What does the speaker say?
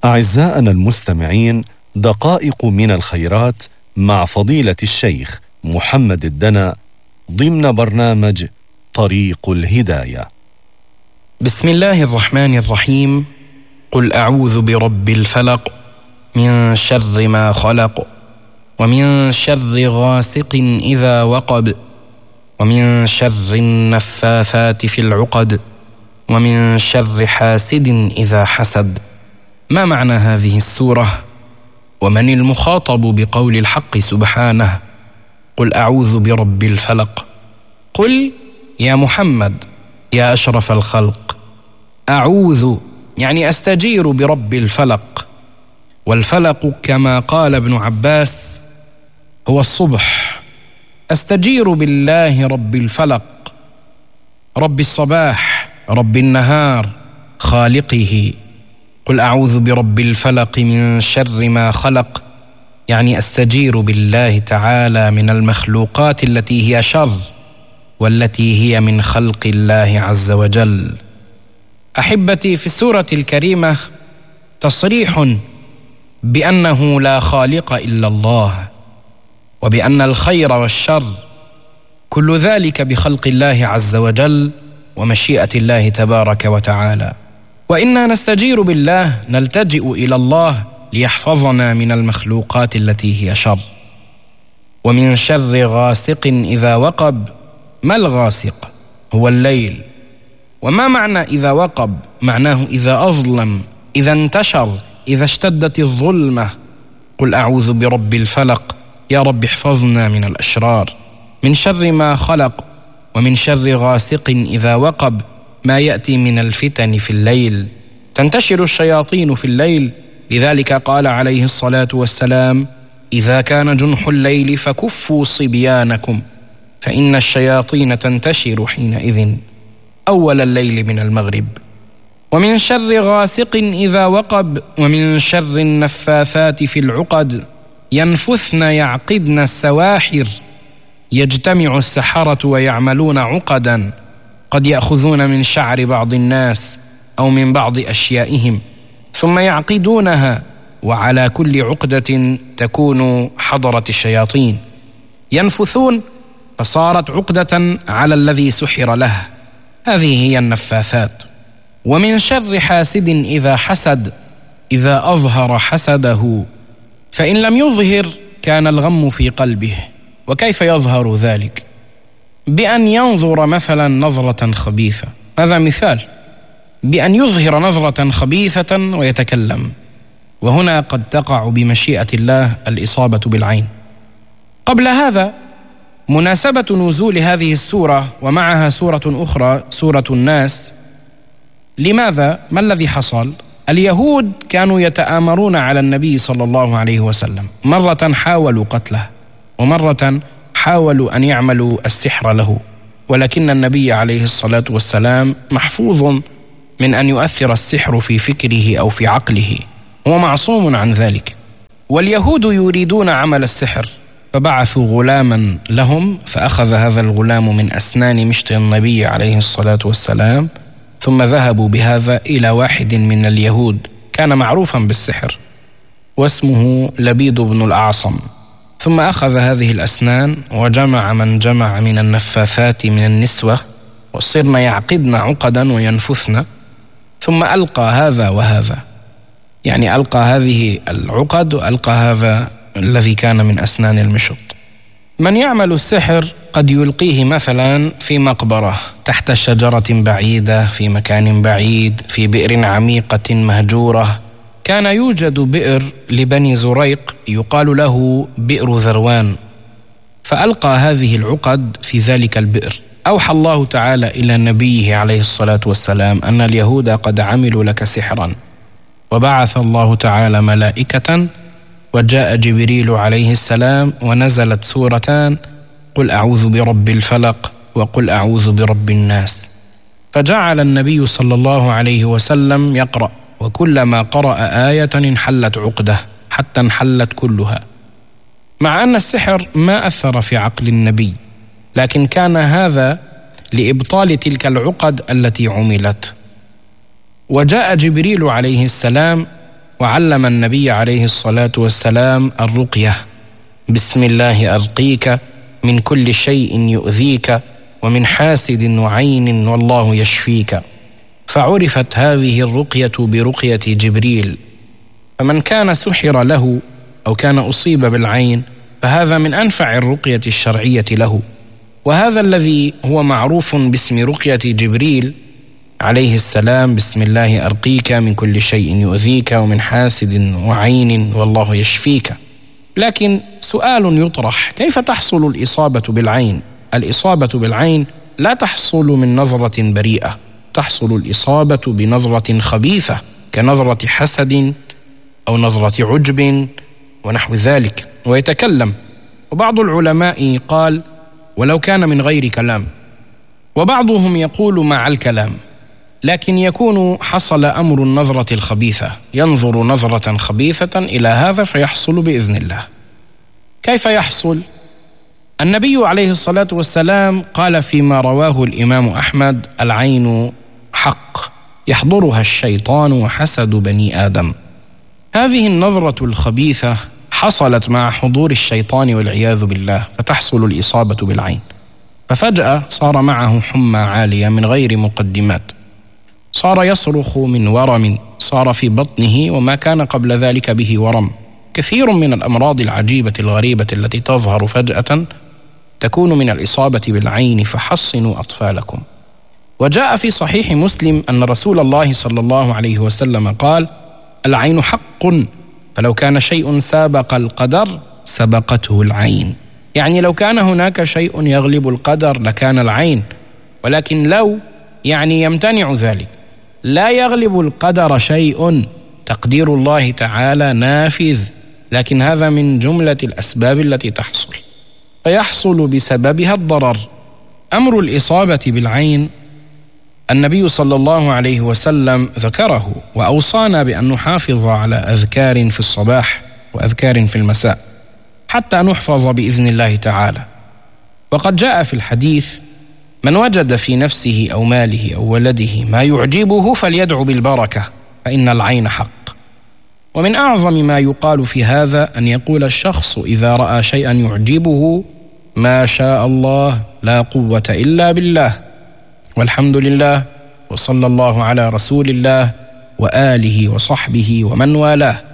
أعزائنا المستمعين، دقائق من الخيرات مع فضيلة الشيخ محمد الدنا ضمن برنامج طريق الهداية. بسم الله الرحمن الرحيم. قل أعوذ برب الفلق من شر ما خلق، ومن شر غاسق إذا وقب، ومن شر النفاثات في العقد، ومن شر حاسد إذا حسد. ما معنى هذه السورة؟ ومن المخاطب بقول الحق سبحانه قل أعوذ برب الفلق؟ قل يا محمد يا أشرف الخلق، أعوذ يعني أستجير برب الفلق، والفلق كما قال ابن عباس هو الصبح. أستجير بالله رب الفلق، رب الصباح، رب النهار، خالقه. قل أعوذ برب الفلق من شر ما خلق، يعني أستجير بالله تعالى من المخلوقات التي هي شر، والتي هي من خلق الله عز وجل. أحبتي، في السورة الكريمة تصريح بأنه لا خالق إلا الله، وبأن الخير والشر كل ذلك بخلق الله عز وجل ومشيئة الله تبارك وتعالى. وإنا نستجير بالله، نلتجئ إلى الله ليحفظنا من المخلوقات التي هي شر. ومن شر غاسق إذا وقب. ما الغاسق؟ هو الليل. وما معنى إذا وقب؟ معناه إذا أظلم، إذا انتشر، إذا اشتدت الظلمة. قل أعوذ برب الفلق، يا رب احفظنا من الأشرار. من شر ما خلق، ومن شر غاسق إذا وقب، ما يأتي من الفتن في الليل. تنتشر الشياطين في الليل، لذلك قال عليه الصلاة والسلام إذا كان جنح الليل فكفوا صبيانكم، فإن الشياطين تنتشر حينئذ أول الليل من المغرب. ومن شر غاسق إذا وقب، ومن شر النفاثات في العقد. ينفثن يعقدن السواحر، يجتمع السحرة ويعملون عقدا، قد يأخذون من شعر بعض الناس أو من بعض أشيائهم ثم يعقدونها، وعلى كل عقدة تكون حضرة الشياطين. ينفثون فصارت عقدة على الذي سحر له، هذه هي النفاثات. ومن شر حاسد إذا حسد، إذا أظهر حسده، فإن لم يظهر كان الغم في قلبه. وكيف يظهر ذلك؟ بأن ينظر مثلا نظرة خبيثة، هذا مثال، بأن يظهر نظرة خبيثة ويتكلم، وهنا قد تقع بمشيئة الله الإصابة بالعين. قبل هذا مناسبة نزول هذه السورة ومعها سورة أخرى سورة الناس. لماذا؟ ما الذي حصل؟ اليهود كانوا يتآمرون على النبي صلى الله عليه وسلم، مرة حاولوا قتله، ومرة حاولوا أن يعملوا السحر له، ولكن النبي عليه الصلاة والسلام محفوظ من أن يؤثر السحر في فكره أو في عقله، هو معصوم عن ذلك. واليهود يريدون عمل السحر، فبعثوا غلاما لهم، فأخذ هذا الغلام من أسنان مشط النبي عليه الصلاة والسلام، ثم ذهبوا بهذا إلى واحد من اليهود كان معروفا بالسحر واسمه لبيد بن الأعصم، ثم أخذ هذه الأسنان وجمع من جمع من النفاثات من النسوة، وصرن يعقدن عقدا وينفثن، ثم ألقى هذا وهذا، يعني ألقى هذه العقد وألقى هذا الذي كان من أسنان المشط. من يعمل السحر قد يلقيه مثلا في مقبرة، تحت شجرة بعيدة، في مكان بعيد، في بئر عميقة مهجورة. كان يوجد بئر لبني زريق يقال له بئر ذروان، فألقى هذه العقد في ذلك البئر. أوحى الله تعالى إلى نبيه عليه الصلاة والسلام أن اليهود قد عملوا لك سحرا، وبعث الله تعالى ملائكة، وجاء جبريل عليه السلام، ونزلت سورتان قل أعوذ برب الفلق وقل أعوذ برب الناس. فجعل النبي صلى الله عليه وسلم يقرأ، وكلما قرأ آية انحلت عقده حتى انحلت كلها، مع أن السحر ما أثر في عقل النبي، لكن كان هذا لإبطال تلك العقد التي عملت. وجاء جبريل عليه السلام وعلم النبي عليه الصلاة والسلام الرقية: بسم الله أرقيك من كل شيء يؤذيك ومن حاسد وعين والله يشفيك. فعرفت هذه الرقية برقية جبريل، فمن كان سحر له أو كان أصيب بالعين فهذا من أنفع الرقية الشرعية له. وهذا الذي هو معروف باسم رقية جبريل عليه السلام: بسم الله أرقيك من كل شيء يؤذيك ومن حاسد وعين والله يشفيك. لكن سؤال يطرح: كيف تحصل الإصابة بالعين؟ الإصابة بالعين لا تحصل من نظرة بريئة، تحصل الإصابة بنظرة خبيثة كنظرة حسد أو نظرة عجب ونحو ذلك. ويتكلم، وبعض العلماء قال: ولو كان من غير كلام، وبعضهم يقول مع الكلام، لكن يكون حصل أمر النظرة الخبيثة، ينظر نظرة خبيثة إلى هذا فيحصل بإذن الله. كيف يحصل؟ النبي عليه الصلاة والسلام قال فيما رواه الإمام أحمد: العين حق يحضرها الشيطان وحسد بني آدم. هذه النظرة الخبيثة حصلت مع حضور الشيطان والعياذ بالله، فتحصل الإصابة بالعين، ففجأة صار معه حمى عالية من غير مقدمات، صار يصرخ من ورم صار في بطنه وما كان قبل ذلك به ورم. كثير من الأمراض العجيبة الغريبة التي تظهر فجأة تكون من الإصابة بالعين، فحصنوا أطفالكم. وجاء في صحيح مسلم أن رسول الله صلى الله عليه وسلم قال: العين حق، فلو كان شيء سابق القدر سبقته العين. يعني لو كان هناك شيء يغلب القدر لكان العين، ولكن لو يعني يمتنع ذلك. لا يغلب القدر شيء، تقدير الله تعالى نافذ، لكن هذا من جملة الأسباب التي تحصل، فيحصل بسببها الضرر. أمر الإصابة بالعين النبي صلى الله عليه وسلم ذكره وأوصانا بأن نحافظ على أذكار في الصباح وأذكار في المساء حتى نحفظ بإذن الله تعالى. وقد جاء في الحديث: من وجد في نفسه أو ماله أو ولده ما يعجبه فليدعو بالبركة فإن العين حق. ومن أعظم ما يقال في هذا أن يقول الشخص إذا رأى شيئا يعجبه: ما شاء الله لا قوة إلا بالله، والحمد لله، وصلى الله على رسول الله وآله وصحبه ومن والاه.